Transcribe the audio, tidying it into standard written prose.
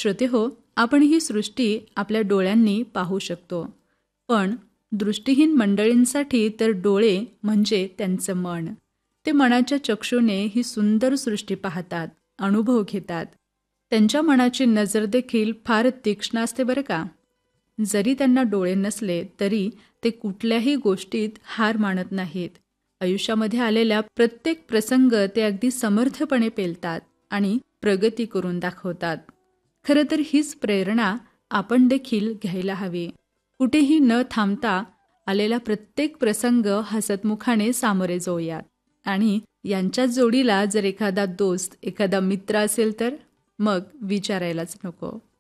श्रोतेहो, आपण ही सृष्टी आपल्या डोळ्यांनी पाहू शकतो, पण दृष्टीहीन मंडळींसाठी तर डोळे म्हणजे त्यांचं मन. ते मनाच्या चक्षुने ही सुंदर सृष्टी पाहतात, अनुभव घेतात. त्यांच्या मनाची नजर देखील फार तीक्ष्ण असते बरं का. जरी त्यांना डोळे नसले तरी ते कुठल्याही गोष्टीत हार मानत नाहीत. आयुष्यामध्ये आलेल्या प्रत्येक प्रसंग ते अगदी समर्थपणे पेलतात आणि प्रगती करून दाखवतात. खरं तर हीच प्रेरणा आपण देखील घ्यायला हवी. कुठेही न थांबता आलेला प्रत्येक प्रसंग हसतमुखाने सामोरे जाऊयात. आणि यांच्या जोडीला जर एखादा दोस्त, एखादा मित्र असेल तर मग विचारायलाच नको.